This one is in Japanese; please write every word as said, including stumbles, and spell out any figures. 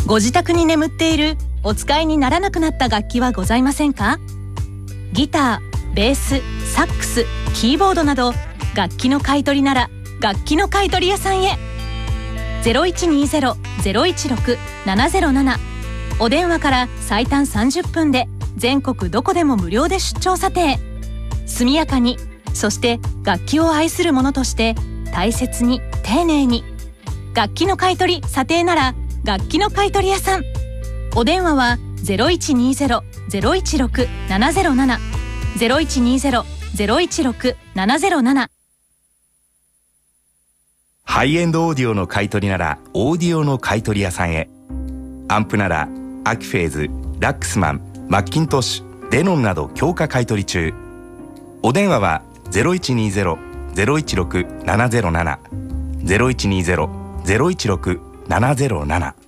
ご自宅に眠っているお使いにならなくなった楽器はございませんか？ギター、ベース、サックス、キーボードなど楽器の買い取りなら楽器の買い取り屋さんへ。 ゼロいちにゼロ ゼロいちろく ななゼロなな お電話から最短さんじゅっぷんで全国どこでも無料で出張査定。速やかに、そして楽器を愛する者として大切に丁寧に。楽器の買い取り査定なら楽器の買い取り屋さん。お電話は ゼロいちにゼロ ゼロいちろく ななゼロなな ゼロいちにゼロ ゼロいちろく ななゼロなな。 ハイエンドオーディオの買い取りならオーディオの買い取り屋さんへ。アンプならアキフェーズ、ラックスマン、マッキントッシュ、デノンなど強化買い取り中。お電話は ゼロいちにゼロ ゼロいちろく ななゼロなな ゼロいちにゼロ ゼロいちろく ななゼロなな。